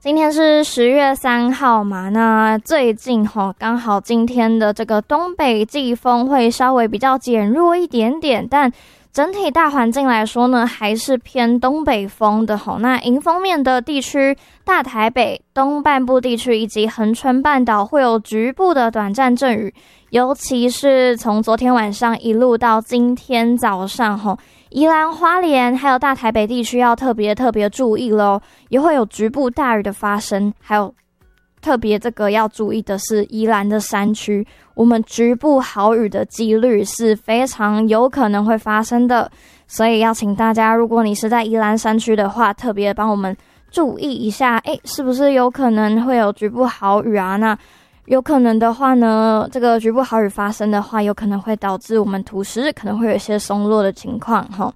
今天是10月3号嘛，那最近刚好今天的这个东北季风会稍微比较减弱一点点，但整体大环境来说呢，还是偏东北风的那迎风面的地区，大台北、东半部地区以及恒春半岛会有局部的短暂阵雨，尤其是从昨天晚上一路到今天早上宜兰花莲还有大台北地区要特别注意咯，也会有局部大雨的发生，还有特别这个要注意的是宜兰的山区，我们局部豪雨的几率是非常有可能会发生的，所以要请大家，如果你是在宜兰山区的话，特别帮我们注意一下，是不是有可能会有局部豪雨啊？那有可能的话呢，这个局部豪雨发生的话，有可能会导致我们土石可能会有一些松落的情况